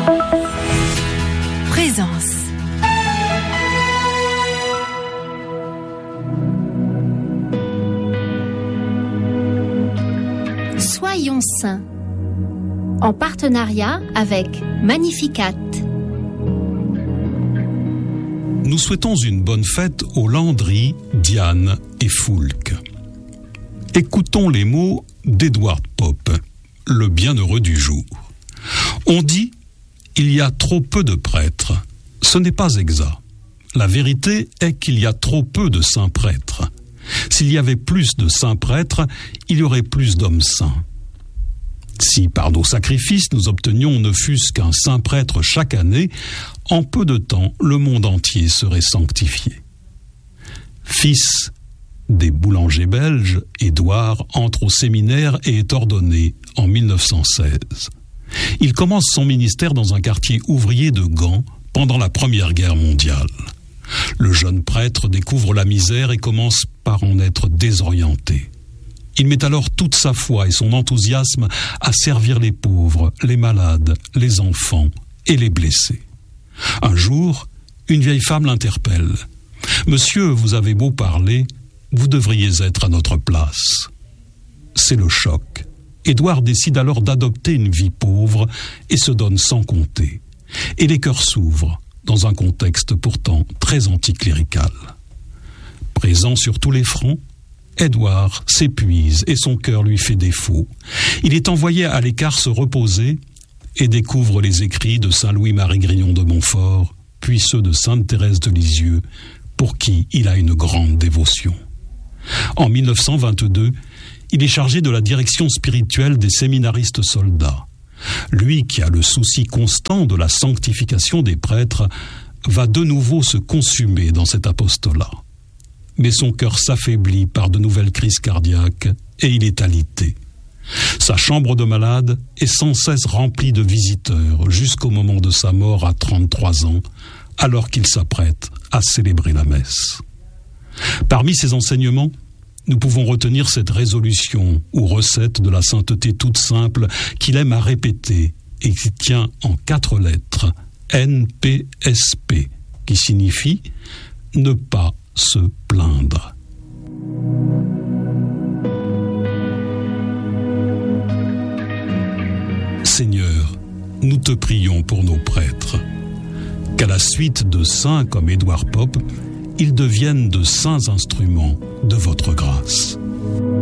Présence. Soyons saints. En partenariat avec Magnificat. Nous souhaitons une bonne fête aux Landry, Diane et Foulque. Écoutons les mots d'Edward Pope, le bienheureux du jour. On dit « il y a trop peu de prêtres ». Ce n'est pas exact. La vérité est qu'il y a trop peu de saints prêtres. S'il y avait plus de saints prêtres, il y aurait plus d'hommes saints. Si par nos sacrifices nous obtenions ne fût-ce qu'un saint prêtre chaque année, en peu de temps le monde entier serait sanctifié. Fils des boulangers belges, Édouard entre au séminaire et est ordonné en 1916. Il commence son ministère dans un quartier ouvrier de Gand pendant la Première Guerre mondiale. Le jeune prêtre découvre la misère et commence par en être désorienté. Il met alors toute sa foi et son enthousiasme à servir les pauvres, les malades, les enfants et les blessés. Un jour, une vieille femme l'interpelle. « Monsieur, vous avez beau parler, vous devriez être à notre place. » C'est le choc. Édouard décide alors d'adopter une vie pauvre et se donne sans compter. Et les cœurs s'ouvrent dans un contexte pourtant très anticlérical. Présent sur tous les fronts, Édouard s'épuise et son cœur lui fait défaut. Il est envoyé à l'écart se reposer et découvre les écrits de saint Louis-Marie Grignon de Montfort, puis ceux de sainte Thérèse de Lisieux, pour qui il a une grande dévotion. En 1922, il est chargé de la direction spirituelle des séminaristes soldats. Lui qui a le souci constant de la sanctification des prêtres va de nouveau se consumer dans cet apostolat. Mais son cœur s'affaiblit par de nouvelles crises cardiaques et il est alité. Sa chambre de malade est sans cesse remplie de visiteurs jusqu'au moment de sa mort à 33 ans, alors qu'il s'apprête à célébrer la messe. Parmi ses enseignements, nous pouvons retenir cette résolution ou recette de la sainteté toute simple qu'il aime à répéter et qui tient en 4 lettres, NPSP, qui signifie « ne pas se plaindre ». Seigneur, nous te prions pour nos prêtres, qu'à la suite de saints comme Édouard Pope, ils deviennent de saints instruments de votre grâce.